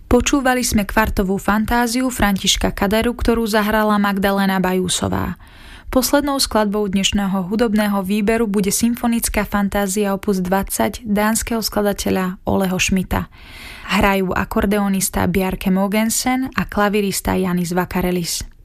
Počúvali sme kvartovú fantáziu Františka Kaderu, ktorú zahrala Magdalena Bajúsová. Poslednou skladbou dnešného hudobného výberu bude symfonická fantázia opus 20 dánskeho skladateľa Oleho Schmidta. Hrajú akordeonista Bjarke Mogensen a klavirista Janis Vakarelis.